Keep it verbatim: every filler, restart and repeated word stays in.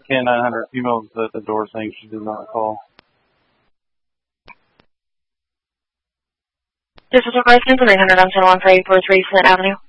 K nine hundred females at the door saying she did not call. This is a resident of eight hundred on one three four three Flint Avenue.